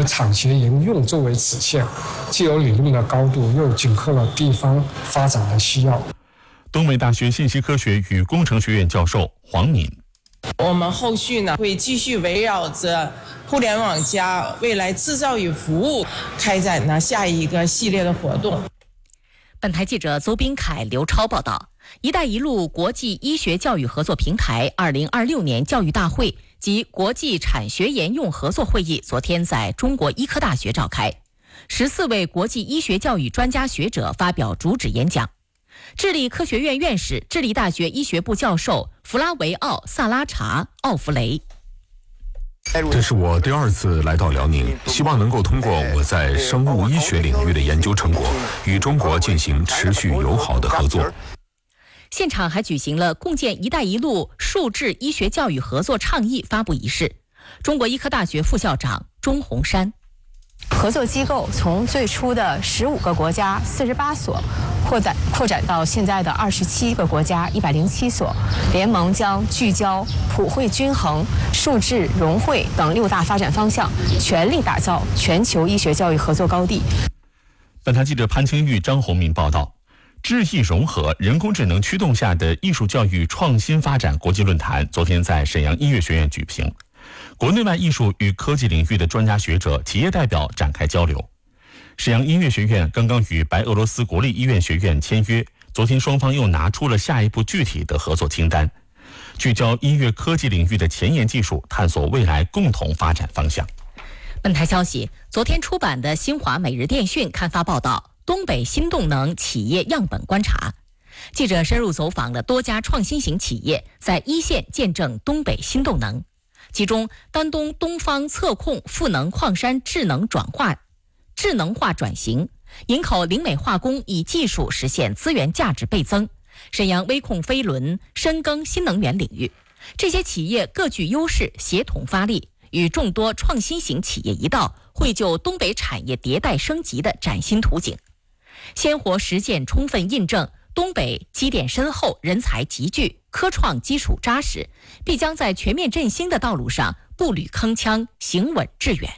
产学研用作为指线，既有理论的高度，又紧扣了地方发展的需要。 东北大学信息科学与工程学院教授黄敏， 我们后续呢会继续围绕着互联网加未来制造与服务，开展呢下一个系列的活动。 本台记者邹斌凯、刘超报道。一带一路国际医学教育合作平台2026年教育大会及国际产学研用合作会议昨天在中国医科大学召开，14位国际医学教育专家学者发表主旨演讲。智利科学院院士、智利大学医学部教授弗拉维奥·萨拉查·奥弗雷。 这是我第2次来到辽宁，希望能够通过我在生物医学领域的研究成果，与中国进行持续友好的合作。 现场还举行了共建“一带一路”数智医学教育合作倡议发布仪式。中国医科大学副校长钟洪山， 合作机构从最初的15个国家48所，扩展到现在的27个国家107所。联盟将聚焦普惠均衡、数智融汇等6大发展方向，全力打造全球医学教育合作高地。 本台记者潘清玉、张宏明报道。智艺融合、人工智能驱动下的艺术教育创新发展国际论坛昨天在沈阳音乐学院举行，国内外艺术与科技领域的专家学者、企业代表展开交流。沈阳音乐学院刚刚与白俄罗斯国立医院学院签约，昨天双方又拿出了下一步具体的合作清单，聚焦音乐科技领域的前沿技术，探索未来共同发展方向。 本台消息，昨天出版的新华每日电讯刊发报道，东北新动能企业样本观察。记者深入走访了多家创新型企业，在一线见证东北新动能。其中，丹东东方测控赋能矿山智能化转型，营口灵美化工以技术实现资源价值倍增，沈阳微控飞轮深耕新能源领域。这些企业各具优势，协同发力，与众多创新型企业一道，绘就东北产业迭代升级的崭新图景。鲜活实践充分印证，东北积淀深厚，人才集聚，科创基础扎实，必将在全面振兴的道路上步履铿锵，行稳致远。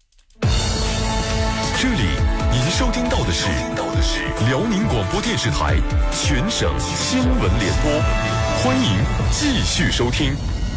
这里您收听到的是辽宁广播电视台全省新闻联播，欢迎继续收听。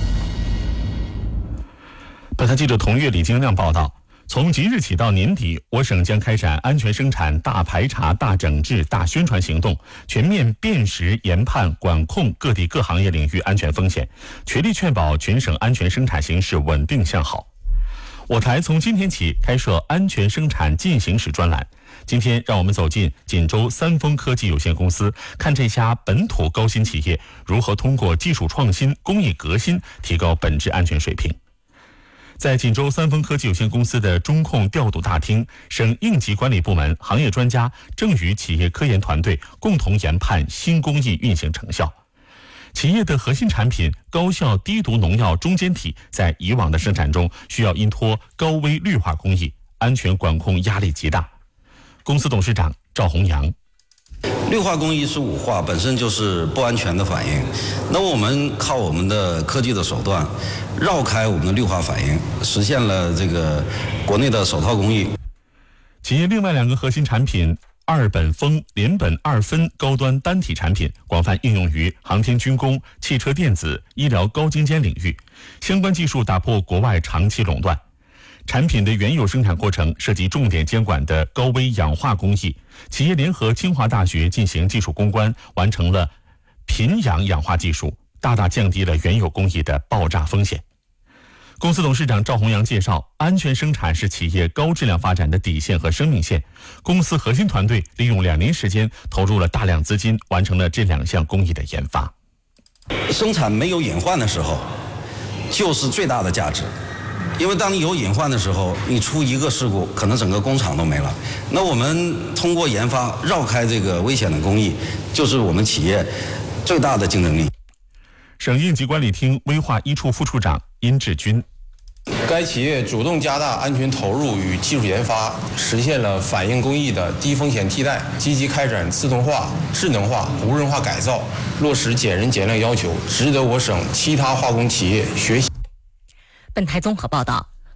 本台记者童月、李金亮报道。从即日起到年底，我省将开展安全生产大排查、大整治、大宣传行动，全面辨识、研判、管控各地各行业领域安全风险，全力确保全省安全生产形势稳定向好。我台从今天起开设安全生产进行时专栏。今天让我们走进锦州三丰科技有限公司，看这家本土高新企业如何通过技术创新、工艺革新，提高本质安全水平。在锦州三丰科技有限公司的中控调度大厅，省应急管理部门行业专家正与企业科研团队共同研判新工艺运行成效。企业的核心产品高效低毒农药中间体，在以往的生产中需要依托高危氯化工艺，安全管控压力极大。公司董事长赵宏阳： 氯化工艺是五化，本身就是不安全的反应。那我们靠我们的科技的手段，绕开我们的氯化反应，实现了这个国内的首套工艺。 企业另外2个核心产品2苯酚联苯2酚高端单体产品，广泛应用于航天军工、汽车电子、医疗高精尖领域，相关技术打破国外长期垄断。产品的原有生产过程涉及重点监管的高危氧化工艺，企业联合清华大学进行技术攻关，完成了贫氧化技术，大大降低了原有工艺的爆炸风险。公司董事长赵宏阳介绍，安全生产是企业高质量发展的底线和生命线。公司核心团队利用2年时间，投入了大量资金，完成了这2项工艺的研发。 生产没有隐患的时候，就是最大的价值。因为当你有隐患的时候，你出一个事故，可能整个工厂都没了。那我们通过研发绕开这个危险的工艺，就是我们企业最大的竞争力。 省应急管理厅危化一处副处长殷志军： 该企业主动加大安全投入与技术研发，实现了反应工艺的低风险替代，积极开展自动化、智能化、无人化改造，落实减人减量要求，值得我省其他化工企业学习。 本台综合报道，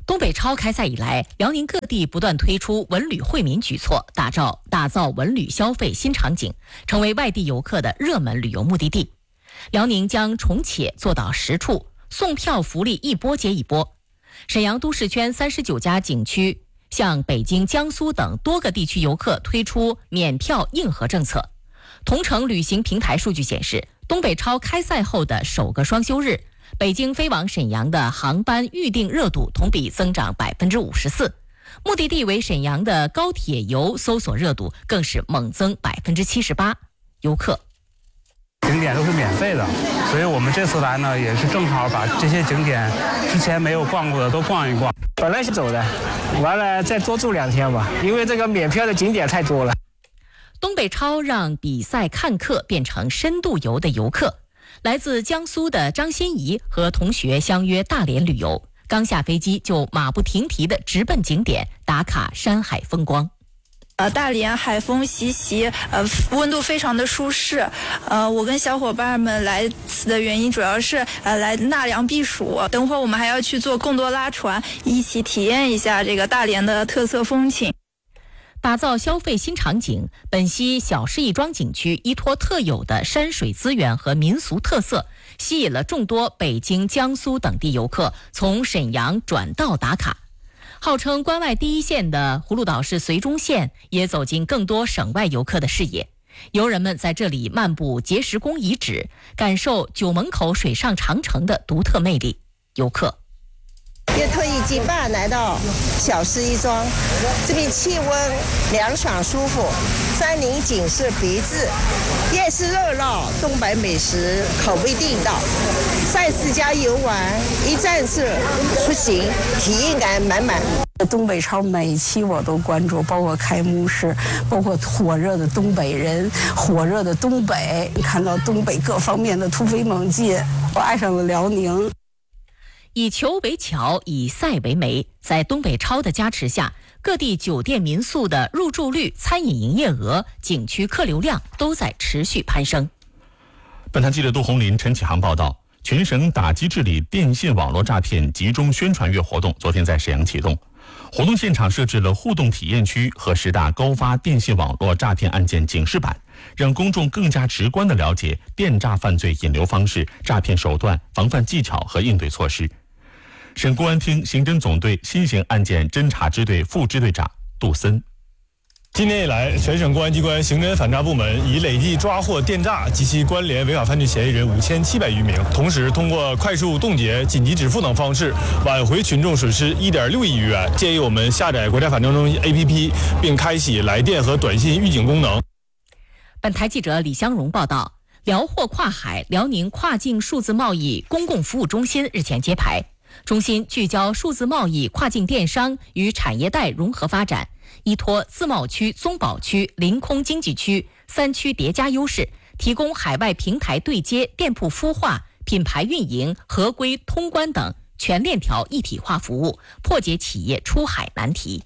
东北超开赛以来，辽宁各地不断推出文旅惠民举措，打造文旅消费新场景，成为外地游客的热门旅游目的地。辽宁将重且做到10处，送票福利一波接一波。沈阳都市圈39家景区向北京、江苏等多个地区游客推出免票硬核政策。同程旅行平台数据显示，东北超开赛后的首个双休日，北京飞往沈阳的航班预订热度同比增长54%，目的地为沈阳的高铁游搜索热度更是猛增78%。游客景点都是免费的，所以我们这次来呢，也是正好把这些景点之前没有逛过的都逛一逛。 本来是走的，完了再多住2天吧，因为这个免票的景点太多了。 东北超让比赛看客变成深度游的游客。来自江苏的张欣怡和同学相约大连旅游，刚下飞机就马不停蹄地直奔景点打卡山海风光。 大连海风习习，温度非常的舒适。我跟小伙伴们来此的原因主要是来纳凉避暑。等会儿我们还要去坐贡多拉船，一起体验一下这个大连的特色风情。 打造消费新场景，本溪小市亦庄景区依托特有的山水资源和民俗特色，吸引了众多北京、江苏等地游客从沈阳转道打卡。号称关外第一线的葫芦岛市绥中县也走进更多省外游客的视野。游人们在这里漫步碣石宫遗址，感受九门口水上长城的独特魅力。游客也特意结伴来到小市亦庄，这边气温凉爽舒服，山林景色别致，夜市热闹，东北美食口味地道。3-4家游玩，一站式出行，体验感满满。 东北超每期我都关注，包括开幕式，包括火热的东北人，火热的东北，看到东北各方面的突飞猛进，我爱上了辽宁。 以球为桥，以赛为媒，在东北超的加持下，各地酒店民宿的入住率、餐饮营业额、景区客流量都在持续攀升。 本台记者杜红林、陈启航报道，全省打击治理电信网络诈骗集中宣传月活动昨天在沈阳启动。活动现场设置了互动体验区和10大高发电信网络诈骗案件警示板，让公众更加直观地了解电诈犯罪引流方式、诈骗手段、防范技巧和应对措施。省公安厅刑侦总队新型案件侦查支队副支队长杜森。 今年以来，全省公安机关刑侦反诈部门已累计抓获电诈及其关联违法犯罪嫌疑人5700余名，同时通过快速冻结、紧急止付等方式挽回群众损失1.6亿余元。建议我们下载国家反诈中心 APP， 并开启来电和短信预警功能。 本台记者李香荣报道，辽货跨海辽宁跨境数字贸易公共服务中心日前揭牌。中心聚焦数字贸易、跨境电商与产业带融合发展，依托自贸区、综保区、临空经济区3区叠加优势，提供海外平台对接、店铺孵化、品牌运营、合规通关等全链条一体化服务，破解企业出海难题。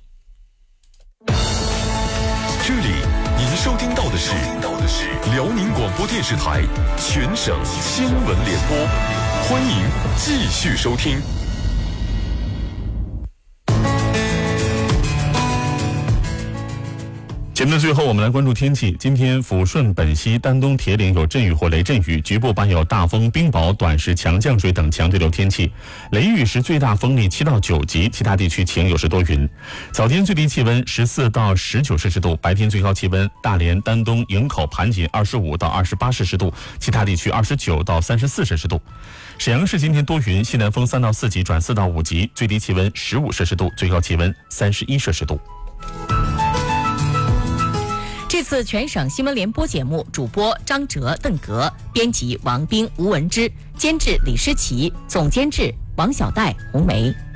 这里您收听到的是辽宁广播电视台全省新闻联播，欢迎继续收听。 节目的最后，我们来关注天气。今天抚顺、本溪、丹东、铁岭有阵雨或雷阵雨，局部伴有大风、冰雹、短时强降水等强对流天气。雷雨时最大风力7到9级，其他地区晴有时多云。早间最低气温14到19摄氏度，白天最高气温大连、丹东、营口、盘锦25到28摄氏度，其他地区29到34摄氏度。沈阳市今天多云，西南风3到4级转4到5级，最低气温15摄氏度，最高气温31摄氏度。 这次全省新闻联播节目主播张哲、邓格，编辑王斌、吴文之，监制李诗琪，总监制王小戴、红梅。